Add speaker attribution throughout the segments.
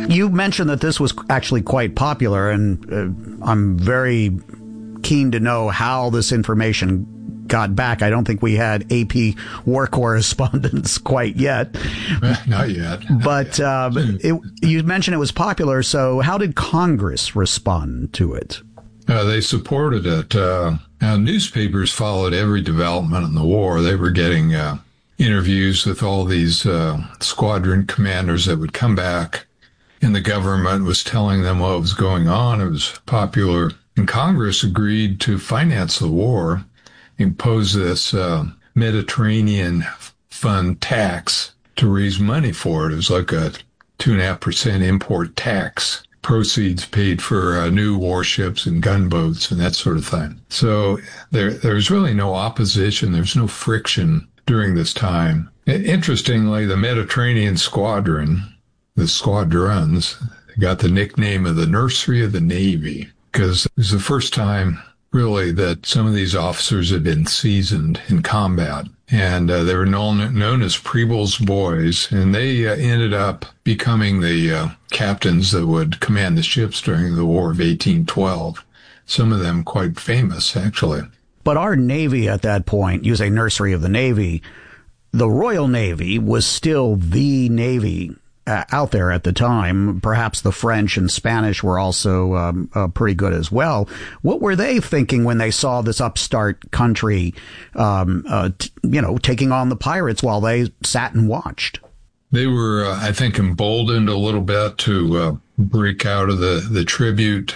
Speaker 1: You mentioned that this was actually quite popular, and I'm very keen to know how this information got back. I don't think we had AP war correspondents quite yet.
Speaker 2: Not yet.
Speaker 1: But you mentioned it was popular, so how did Congress respond to it?
Speaker 2: They supported it. Newspapers followed every development in the war. They were getting interviews with all these squadron commanders that would come back, and the government was telling them what was going on. It was popular. And Congress agreed to finance the war, impose this Mediterranean fund tax to raise money for it. It was like a 2.5% import tax. Proceeds paid for new warships and gunboats and that sort of thing. So there's really no opposition. There's no friction during this time. Interestingly, the Mediterranean squadron, the squadrons, got the nickname of the Nursery of the Navy because it was the first time really that some of these officers had been seasoned in combat. And they were known as Preble's boys, and they ended up becoming the captains that would command the ships during the War of 1812. Some of them quite famous, actually.
Speaker 1: But our Navy at that point, you say Nursery of the Navy, the Royal Navy was still the Navy out there at the time. Perhaps the French and Spanish were also pretty good as well. What were they thinking when they saw this upstart country, taking on the pirates while they sat and watched?
Speaker 2: They were, I think, emboldened a little bit to break out of the tribute.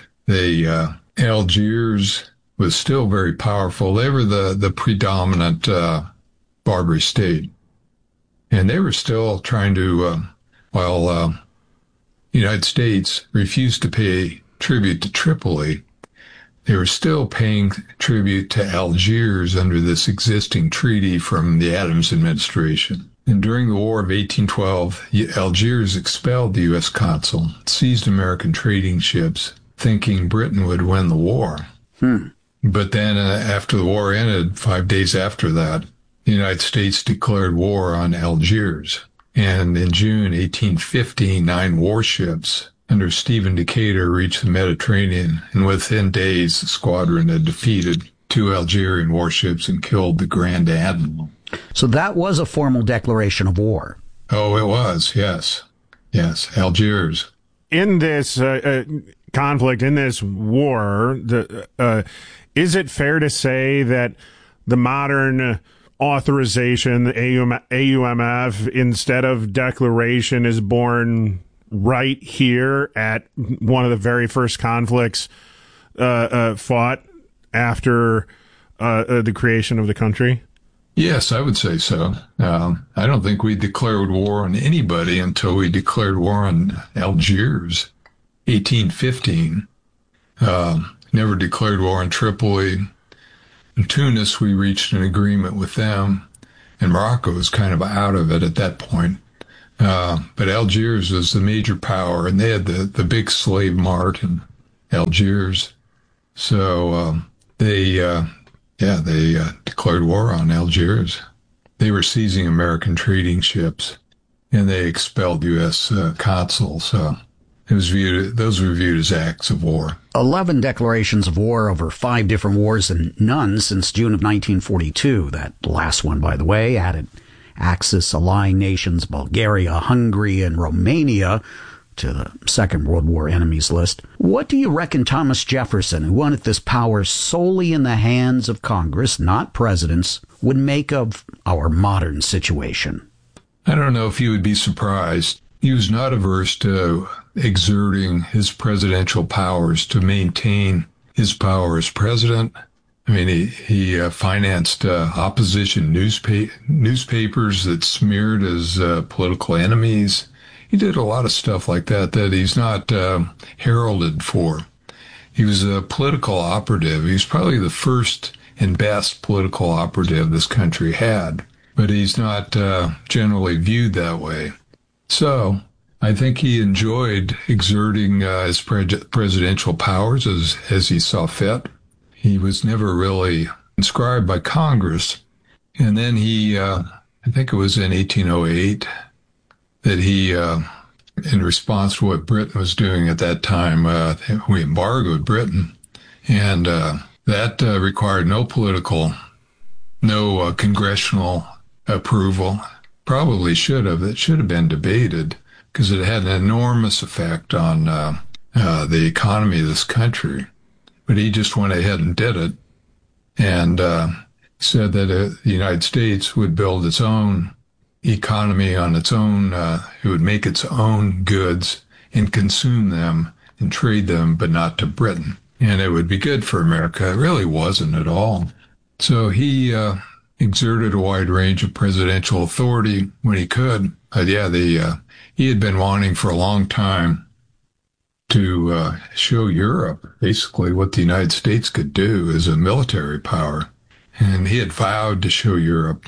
Speaker 2: Algiers was still very powerful. They were the predominant Barbary state, and they were still trying to. While the United States refused to pay tribute to Tripoli, they were still paying tribute to Algiers under this existing treaty from the Adams administration. And during the War of 1812, Algiers expelled the U.S. consul, seized American trading ships, thinking Britain would win the war. But then after the war ended, 5 days after that, the United States declared war on Algiers. And in June 1815, 9 warships under Stephen Decatur reached the Mediterranean, and within days, the squadron had defeated 2 Algerian warships and killed the Grand Admiral.
Speaker 1: So that was a formal declaration of war.
Speaker 2: Oh, it was, yes. Yes, Algiers.
Speaker 3: In this conflict, in this war, is it fair to say that the modern authorization, the AUMF, instead of declaration, is born right here at one of the very first conflicts fought after the creation of the country?
Speaker 2: Yes, I would say so. I don't think we declared war on anybody until we declared war on Algiers, 1815. Never declared war on Tripoli. In Tunis, we reached an agreement with them, and Morocco was kind of out of it at that point. But Algiers was the major power, and they had the big slave mart in Algiers. So they declared war on Algiers. They were seizing American trading ships, and they expelled U.S. consuls. So those were viewed as acts of war.
Speaker 1: 11 declarations of war over 5 different wars and none since June of 1942. That last one, by the way, added Axis allying nations Bulgaria, Hungary, and Romania to the Second World War enemies list. What do you reckon Thomas Jefferson, who wanted this power solely in the hands of Congress, not presidents, would make of our modern situation?
Speaker 2: I don't know if you would be surprised. He was not averse to exerting his presidential powers to maintain his power as president. I mean, he financed opposition newspapers that smeared his political enemies. He did a lot of stuff like that he's not heralded for. He was a political operative. He was probably the first and best political operative this country had, but he's not generally viewed that way. So I think he enjoyed exerting his presidential powers as he saw fit. He was never really inscribed by Congress. And then he, I think it was in 1808, that he in response to what Britain was doing at that time. We embargoed Britain, and that required no congressional approval. Probably should have. It should have been debated because it had an enormous effect on the economy of this country. But he just went ahead and did it, and said that the United States would build its own economy on its own. It would make its own goods and consume them and trade them, but not to Britain. And it would be good for America. It really wasn't at all. So he exerted a wide range of presidential authority when he could. He had been wanting for a long time to show Europe basically what the United States could do as a military power. And he had vowed to show Europe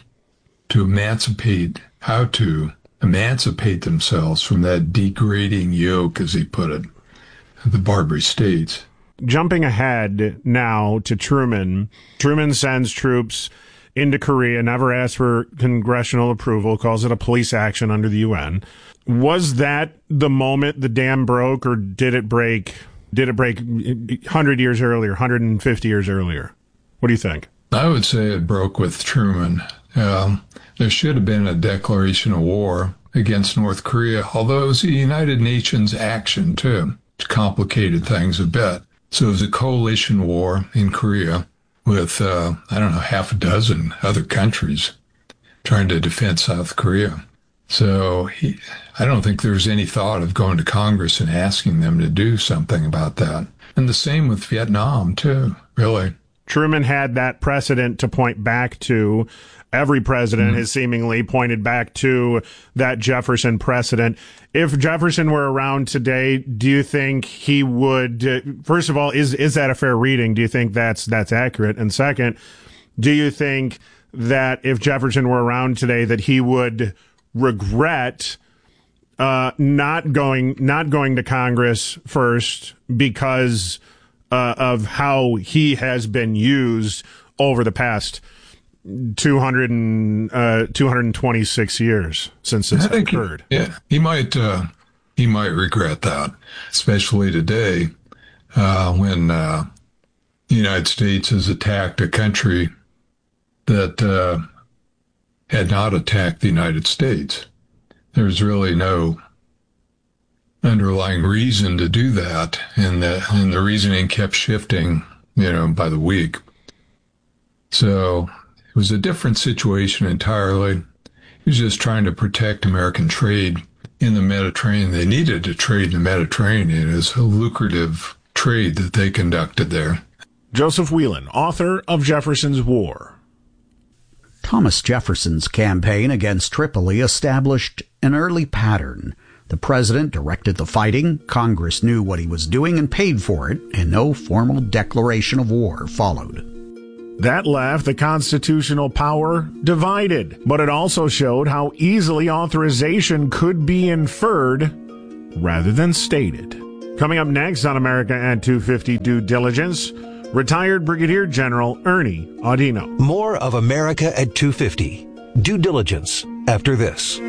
Speaker 2: how to emancipate themselves from that degrading yoke, as he put it, the Barbary States.
Speaker 3: Jumping ahead now to Truman. Truman sends troops into Korea, never asks for congressional approval, calls it a police action under the UN. Was that the moment the dam broke, or did it break 100 years earlier, 150 years earlier? What do you think?
Speaker 2: I would say it broke with Truman. There should have been a declaration of war against North Korea, although it was the United Nations action, too, which complicated things a bit. So it was a coalition war in Korea with, half a dozen other countries trying to defend South Korea. So I don't think there was any thought of going to Congress and asking them to do something about that. And the same with Vietnam, too, really.
Speaker 3: Truman had that precedent to point back to. Every president has seemingly pointed back to that Jefferson precedent. If Jefferson were around today, do you think he would, first of all, is that a fair reading? Do you think that's accurate? And second, do you think that if Jefferson were around today, that he would regret not going to Congress first because of how he has been used over the past 226 years since this occurred?
Speaker 2: He might regret that, especially today when the United States has attacked a country that had not attacked the United States. There's really no underlying reason to do that, and the reasoning kept shifting, by the week. So it was a different situation entirely. He was just trying to protect American trade in the Mediterranean. They needed to trade in the Mediterranean. It was a lucrative trade that they conducted there.
Speaker 3: Joseph Whelan, author of Jefferson's War.
Speaker 1: Thomas Jefferson's campaign against Tripoli established an early pattern. The president directed the fighting, Congress knew what he was doing and paid for it, and no formal declaration of war followed.
Speaker 3: That left the constitutional power divided, but it also showed how easily authorization could be inferred rather than stated. Coming up next on America at 250 Due Diligence, retired Brigadier General Ernie Audino.
Speaker 4: More of America at 250 Due Diligence after this.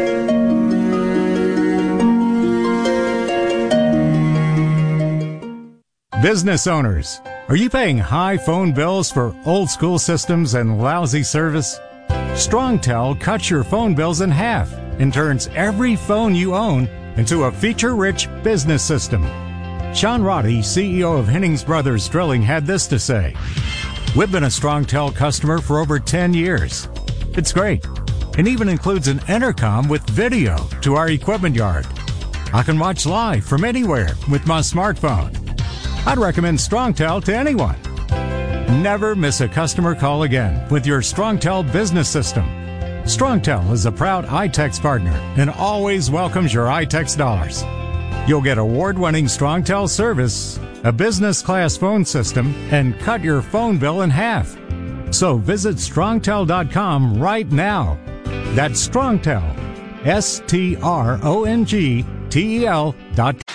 Speaker 5: Business owners, are you paying high phone bills for old school systems and lousy service? StrongTel cuts your phone bills in half and turns every phone you own into a feature-rich business system. Sean Roddy, CEO of Hennings Brothers Drilling, had this to say. We've been a StrongTel customer for over 10 years. It's great. It even includes an intercom with video to our equipment yard. I can watch live from anywhere with my smartphone. I'd recommend StrongTel to anyone. Never miss a customer call again with your StrongTel business system. StrongTel is a proud iTex partner and always welcomes your iTex dollars. You'll get award-winning StrongTel service, a business-class phone system, and cut your phone bill in half. So visit StrongTel.com right now. That's StrongTel, StrongTel.com.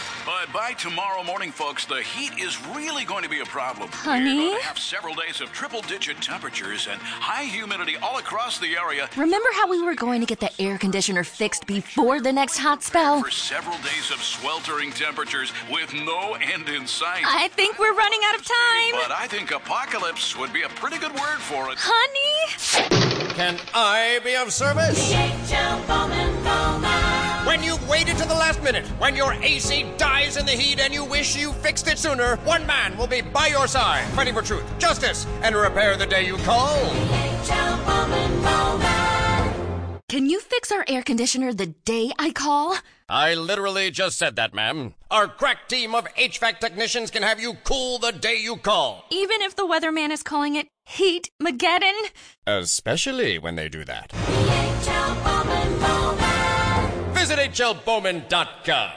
Speaker 6: But by tomorrow morning, folks, the heat is really going to be a problem.
Speaker 7: Honey?
Speaker 6: We're going to have several days of triple-digit temperatures and high humidity all across the area.
Speaker 7: Remember how we were going to get the air conditioner fixed before the next hot spell?
Speaker 6: For several days of sweltering temperatures with no end in sight.
Speaker 7: I think we're running out of time.
Speaker 6: But I think apocalypse would be a pretty good word for it.
Speaker 7: Honey?
Speaker 8: Can I be of service?
Speaker 9: DHL Bowman Bowman.
Speaker 8: When you've waited to the last minute, when your AC dies in the heat and you wish you fixed it sooner, one man will be by your side, fighting for truth, justice, and repair the day you call.
Speaker 9: DHL Bowman Bowman.
Speaker 7: Can you fix our air conditioner the day I call?
Speaker 8: I literally just said that, ma'am. Our crack team of HVAC technicians can have you cool the day you call.
Speaker 7: Even if the weatherman is calling it Heat-mageddon?
Speaker 8: Especially when they do that.
Speaker 9: DHL Bowman Bowman.
Speaker 8: Visit hlbowman.com.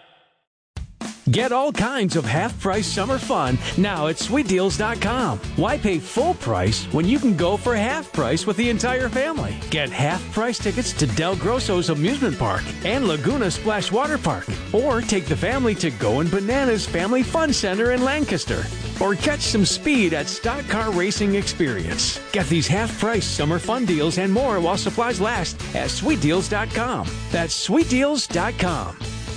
Speaker 10: Get all kinds of half-price summer fun now at SweetDeals.com. Why pay full price when you can go for half price with the entire family? Get half-price tickets to Del Grosso's Amusement Park and Laguna Splash Water Park. Or take the family to Goin' Bananas Family Fun Center in Lancaster. Or catch some speed at Stock Car Racing Experience. Get these half-price summer fun deals and more while supplies last at SweetDeals.com. That's SweetDeals.com.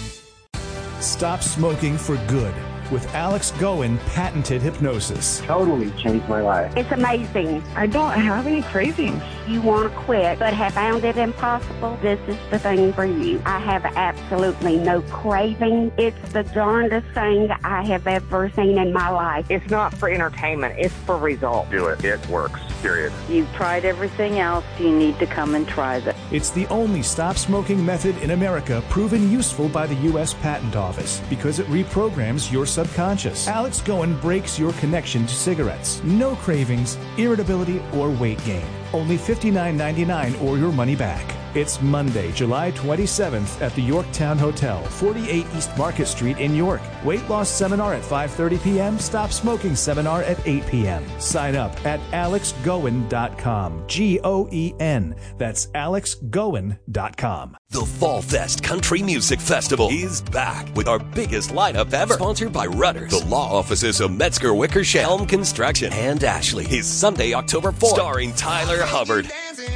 Speaker 11: Stop smoking for good with Alex Goen patented hypnosis.
Speaker 12: Totally changed my life.
Speaker 13: It's amazing.
Speaker 12: I don't have any cravings.
Speaker 13: You want to quit but have found it impossible? This is the thing for you. I have absolutely no craving. It's the darndest thing I have ever seen in my life.
Speaker 12: It's not for entertainment. It's for results.
Speaker 14: Do it. It works. Period.
Speaker 15: You've tried everything else. You need to come and try this.
Speaker 11: It's the only stop smoking method in America proven useful by the U.S. Patent Office because it reprograms your subconscious. Alex Goen breaks your connection to cigarettes. No cravings, irritability, or weight gain. Only $59.99 or your money back. It's Monday, July 27th at the Yorktown Hotel, 48 East Market Street in York. Weight loss seminar at 5:30 p.m. Stop smoking seminar at 8 p.m. Sign up at alexgoen.com. Goen. That's alexgoen.com.
Speaker 16: The Fall Fest Country Music Festival is back with our biggest lineup ever. Sponsored by Rudders, the law offices of Metzger Wickersham, Helm Construction, and Ashley. Is Sunday, October 4th. Starring Tyler Hubbard,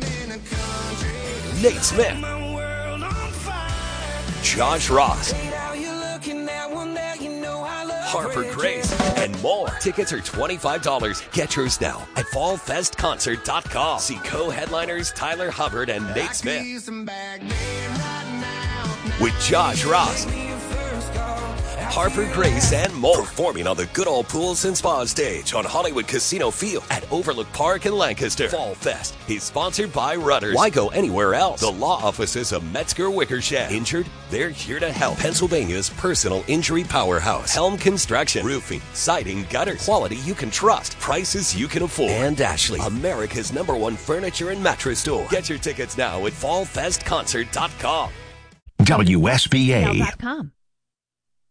Speaker 16: Nate Smith, Josh Ross, Harper Grace, and more. Tickets are $25. Get yours now at fallfestconcert.com. See co-headliners Tyler Hubbard and Nate Smith with Josh Ross, Harper Grace, and more. Performing on the Good Old Pools and Spa stage on Hollywood Casino Field at Overlook Park in Lancaster. Fall Fest is sponsored by Rudders. Why go anywhere else? The law offices of Metzger Wickersham. Injured? They're here to help. Pennsylvania's personal injury powerhouse. Helm Construction. Roofing, siding, gutters. Quality you can trust. Prices you can afford. And Ashley, America's #1 furniture and mattress store. Get your tickets now at fallfestconcert.com.
Speaker 17: WSBA.